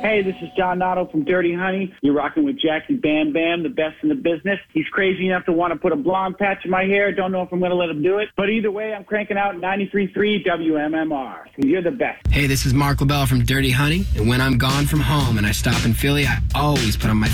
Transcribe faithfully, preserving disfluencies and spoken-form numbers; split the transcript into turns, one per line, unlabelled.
Hey, this is John Notto from Dirty Honey. You're rocking with Jackie Bam Bam, the best in the business. He's crazy enough to want to put a blonde patch in my hair. Don't know if I'm going to let him do it. But either way, I'm cranking out ninety-three point three W M M R. You're the best.
Hey, this is Mark LaBelle from Dirty Honey. And when I'm gone from home and I stop in Philly, I always put on my